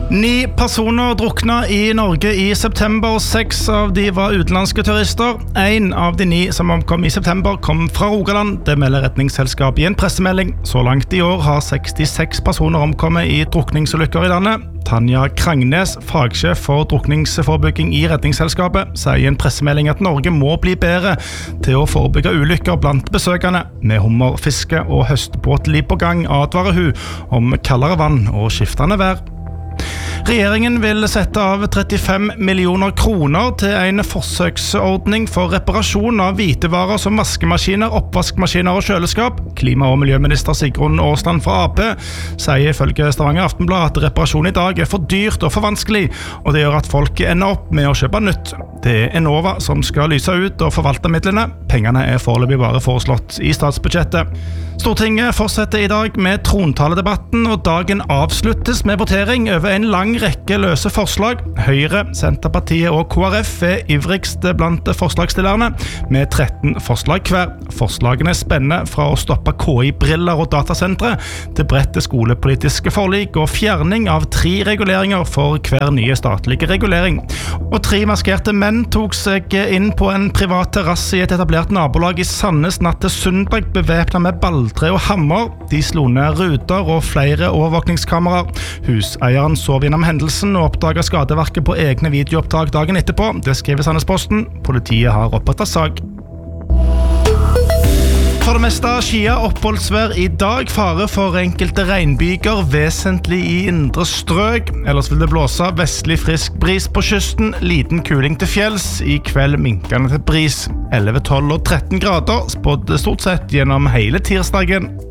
9 personer drukna i Norge i september, 6 av de var utenlandske turister. 1 av de 9 som omkom i september kom fra Rogaland, det melder Redningsselskapet i en pressemelding. Så langt i år har 66 personer omkommet i drukningsulykker i landet. Tanja Krangnes, fagsjef for drukningsforebygging i Redningsselskapet, sier i en pressemelding at Norge må bli bedre til å forebygge ulykker blant besøkende. Med hummerfiske og høstbåtliv på gang advarer hun om kaldere vann og skiftende vær. Regjeringen vil sette av 35 millioner kroner til en forsøksordning for reparasjon av hvitevarer som vaskemaskiner, oppvaskmaskiner og kjøleskap. Klima- og miljøminister Sigrun Aasland fra AP sier ifølge Stavanger Aftenblad at reparasjon i dag er for dyrt og for vanskelig, og det gjør at folk ender opp med å kjøpe nytt. Det er Enova som skal lyse ut og forvalte midlene. Pengene er foreløpig bare foreslått i statsbudsjettet. Stortinget fortsetter i dag med trontaledebatten, og dagen avsluttes med votering over en lang rekke løse forslag. Høyre, Senterpartiet og KrF er ivrigst blant forslagsstillerne, med 13 forslag hver. Forslagene spenner fra å stoppe KI-briller og datasentre til bredt skolepolitiske forlik og fjerning av 3 reguleringer for hver nye statlige regulering. Og 3 maskerte menn tok seg inn på en privat terrasse i et etablert nabolag i Sandnes natt til søndag, bevæpnet med balltre og hammer. De slo ned ruter og flere overvåkningskameraer. Huseieren sov gjennom hendelsen og oppdaget skadeverket på egne videoopptak dagen etterpå. Det skriver Sandnesposten. Politiet har opprettet sak. For det meste skia oppholdsvær i dag, fare for enkelte regnbyger, vesentlig i indre strøk. Ellers vil det blåse vestlig frisk bris på kysten, liten kuling til fjells, i kveld minkende til bris. 11, 12 og 13 grader, spådd stort sett gjennom hele tirsdagen.